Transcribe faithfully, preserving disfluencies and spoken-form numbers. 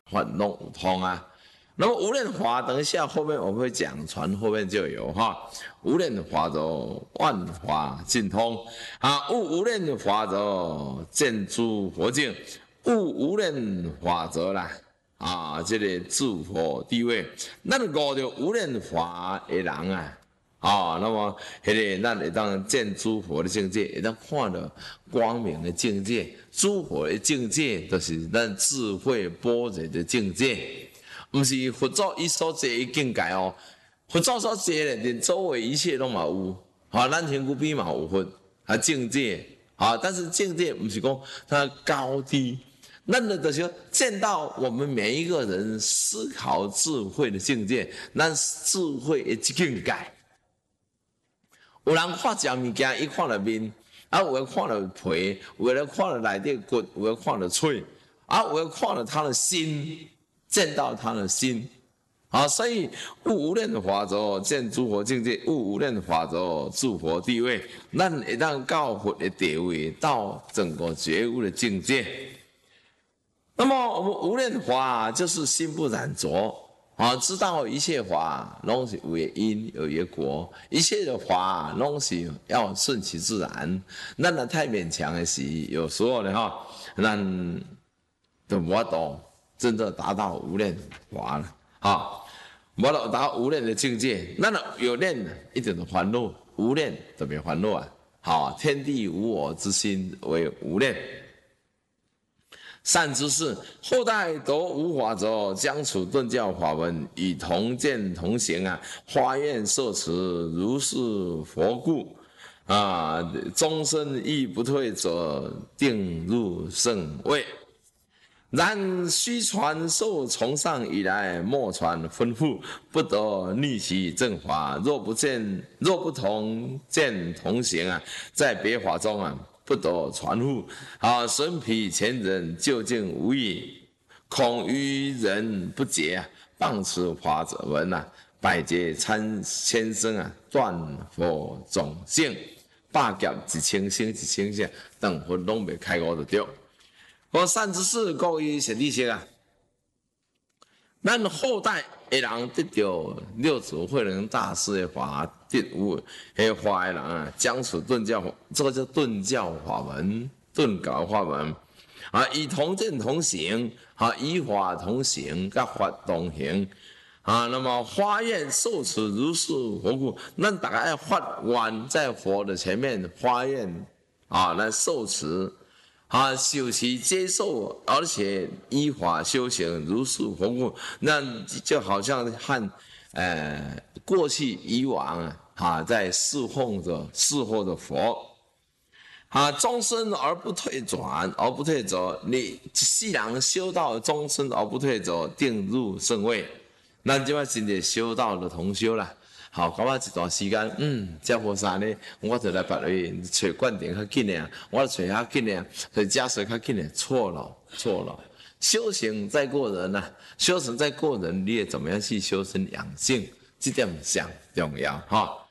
法拢有通啊。那么无念法，等一下后面我们会讲传，后面就有哈。无念法则，万法尽通啊！悟无念法则，见诸佛境；悟无念法则啦啊，这个诸佛地位。咱悟着无念法的人啊，啊，那么迄个咱会当见诸佛的境界，会当看到光明的境界。诸佛的境界，就是咱智慧般若的境界。毋是佛祖伊所坐的境界哦，佛祖所坐的连周围一切拢嘛有，啊，咱身躯边嘛有佛啊境界，啊，但是境界毋是讲它高低，咱的就是见到我们每一个人思考智慧的境界，咱智慧的境界。有人看食物件，伊看了面，啊，有人看了皮，有人看了内底骨，有人看了喙，啊，有人看了他的心。见到他的心，啊，所以悟无念法则，见诸佛境界；悟无念法则，诸佛地位。咱会当到佛的地位，到整个觉悟的境界。那么我们无念法就是心不染着啊，知道一切法拢是有因有业果，一切的法拢是要顺其自然。咱若太勉强的时，有时候呢哈，咱就无法度。真的达到无念法了啊！无达到无念的境界，那有念一点的烦恼，无念就没烦恼啊！好，天地无我之心为无念。善知识，后代得无法则，将此顿教法门，以同见同行啊！花愿受持，如是佛故啊！终身亦不退者，定入圣位。然须传授从上以来，莫传吩咐，不得逆其正法。若不见，若不同见同行啊，在别法中啊，不得传付。啊，神彼前人究竟无益，恐于人不解啊。谤此法者闻啊，百劫参千生啊，断佛种性，百劫一千生一千生，等佛拢未开悟就对。我善知识，各位贤弟兄啊，咱后代的人得到六祖慧能大师的法得悟，迄法的人啊，将此顿教，这个叫顿教法门，顿教法门啊，以同见同行啊，以法同行，甲法同行啊。那么发愿受持如是佛故，咱大家要发愿在佛的前面发愿啊，来受持。啊，修习接受，而且依法修行，如是佛故，那就好像和呃过去以往啊，啊在侍奉着侍候着佛，啊终身而不退转，而不退走。你既然修到终身而不退走，定入圣位，咱即摆真正修道的同修啦。好，到啊一段时间，嗯，这佛山呢，我就来别位找灌顶较紧的，我找较紧的，找加水较紧的，错了，错了。修行在过人呐、啊，修行在过人，你也怎么样去修身养性，这点上重要哈。